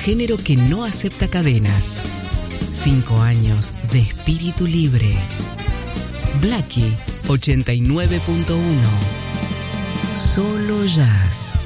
género que no acepta cadenas. 5 años de espíritu libre. Blackie 89.1. Solo jazz.